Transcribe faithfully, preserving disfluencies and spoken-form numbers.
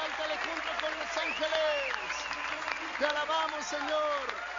cántale junto con los ángeles. Te alabamos, Señor.